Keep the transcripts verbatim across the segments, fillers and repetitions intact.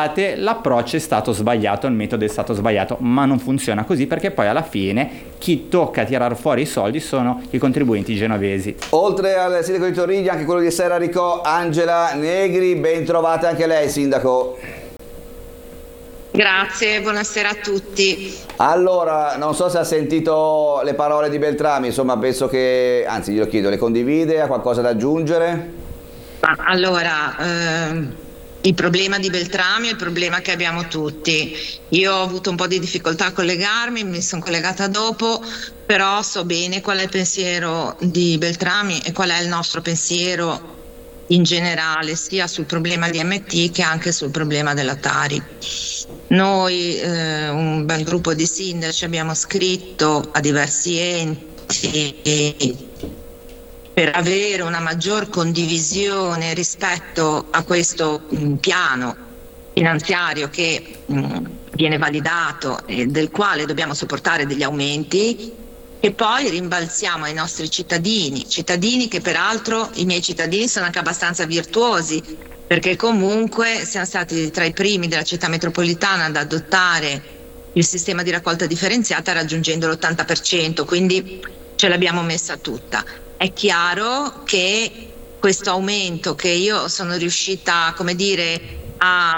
scusate, l'approccio è stato sbagliato, il metodo è stato sbagliato, ma non funziona così, perché poi alla fine chi tocca tirar fuori i soldi sono i contribuenti genovesi. Oltre al sindaco di Torriglia, anche quello di Serrarico, Angela Negri, ben trovata anche lei, sindaco. Grazie, buonasera a tutti. Allora, non so se ha sentito le parole di Beltrami, insomma penso che, anzi glielo chiedo, le condivide, ha qualcosa da aggiungere? Ma allora, ehm, il problema di Beltrami è il problema che abbiamo tutti. Io ho avuto un po' di difficoltà a collegarmi, mi sono collegata dopo, però so bene qual è il pensiero di Beltrami e qual è il nostro pensiero in generale, sia sul problema di M T che anche sul problema della Tari. Noi, eh, un bel gruppo di sindaci, abbiamo scritto a diversi enti per avere una maggior condivisione rispetto a questo mh, piano finanziario che mh, viene validato e del quale dobbiamo sopportare degli aumenti, e poi rimbalziamo ai nostri cittadini, cittadini che peraltro i miei cittadini sono anche abbastanza virtuosi, perché comunque siamo stati tra i primi della città metropolitana ad adottare il sistema di raccolta differenziata raggiungendo l'ottanta per cento, quindi ce l'abbiamo messa tutta. È chiaro che questo aumento che io sono riuscita, come dire, a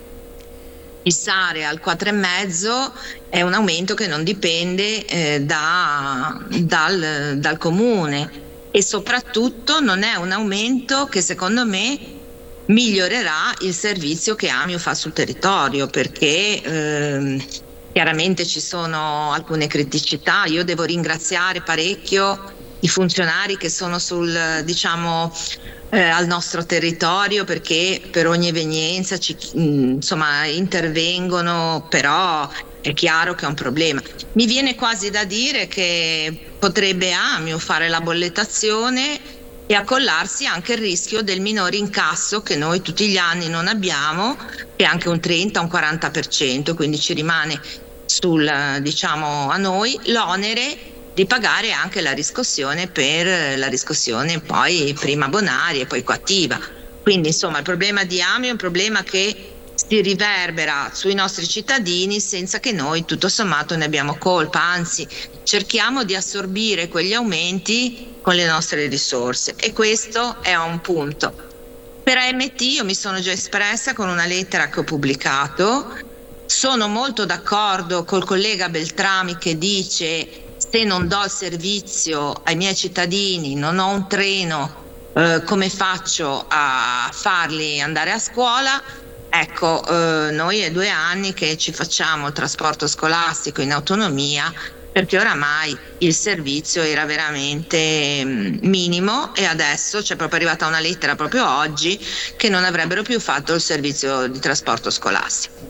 fissare al quattro e mezzo è un aumento che non dipende eh, da, dal, dal comune, e soprattutto non è un aumento che secondo me migliorerà il servizio che Amio fa sul territorio, perché eh, chiaramente ci sono alcune criticità. Io devo ringraziare parecchio i funzionari che sono sul, diciamo, eh, al nostro territorio, perché per ogni evenienza ci, insomma, intervengono, però è chiaro che è un problema. Mi viene quasi da dire che potrebbe Amio fare la bollettazione e accollarsi anche il rischio del minore incasso che noi tutti gli anni non abbiamo, che è anche un trenta, un quaranta per cento, quindi ci rimane sul, diciamo, a noi l'onere di pagare anche la riscossione per la riscossione poi prima bonaria e poi coattiva. Quindi insomma il problema di Amio è un problema che si riverbera sui nostri cittadini senza che noi tutto sommato ne abbiamo colpa, anzi cerchiamo di assorbire quegli aumenti con le nostre risorse, e questo è un punto. Per A M T io mi sono già espressa con una lettera che ho pubblicato. Sono molto d'accordo col collega Beltrami che dice: se non do il servizio ai miei cittadini, non ho un treno, eh, come faccio a farli andare a scuola? Ecco, eh, noi è due anni che ci facciamo il trasporto scolastico in autonomia, perché oramai il servizio era veramente mh, minimo, e adesso c'è proprio arrivata una lettera proprio oggi che non avrebbero più fatto il servizio di trasporto scolastico.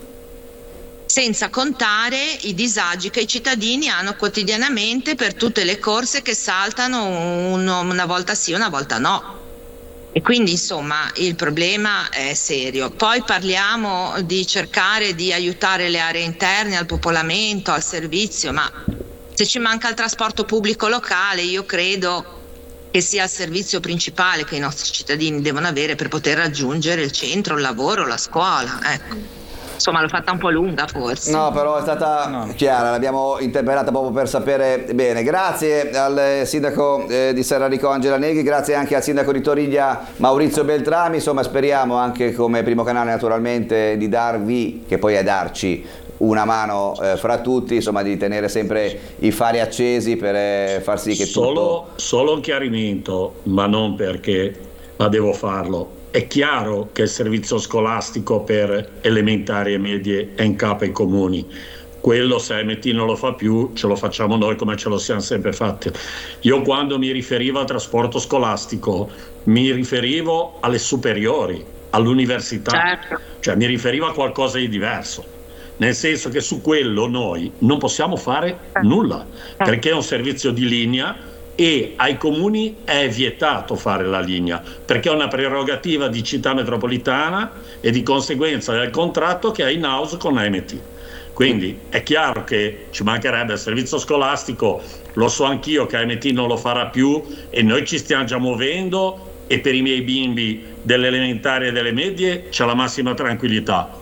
Senza contare i disagi che i cittadini hanno quotidianamente per tutte le corse che saltano uno, una volta sì, una volta no. E quindi insomma il problema è serio. Poi parliamo di cercare di aiutare le aree interne al popolamento, al servizio, ma se ci manca il trasporto pubblico locale, io credo che sia il servizio principale che i nostri cittadini devono avere per poter raggiungere il centro, il lavoro, la scuola, ecco. Insomma, l'ho fatta un po' lunga forse. No, però è stata no. chiara, l'abbiamo interpellata proprio per sapere bene. Grazie al sindaco eh, di Serrarico Angela Negri, grazie anche al sindaco di Torriglia Maurizio Beltrami. Insomma, speriamo anche come primo canale naturalmente di darvi, che poi è darci, una mano eh, fra tutti, insomma, di tenere sempre i fari accesi per eh, far sì che solo, tutto... Solo un chiarimento, ma non perché ma devo farlo. È chiaro che il servizio scolastico per elementari e medie è in capo ai comuni. Quello, se A M T non lo fa più, ce lo facciamo noi come ce lo siamo sempre fatti. Io quando mi riferivo al trasporto scolastico mi riferivo alle superiori, all'università, certo. Cioè mi riferivo a qualcosa di diverso, nel senso che su quello noi non possiamo fare nulla, perché è un servizio di linea e ai comuni è vietato fare la linea, perché è una prerogativa di città metropolitana e di conseguenza del contratto che è in house con A M T. Quindi è chiaro che ci mancherebbe il servizio scolastico, lo so anch'io che A M T non lo farà più e noi ci stiamo già muovendo, e per i miei bimbi delle elementari e delle medie c'è la massima tranquillità.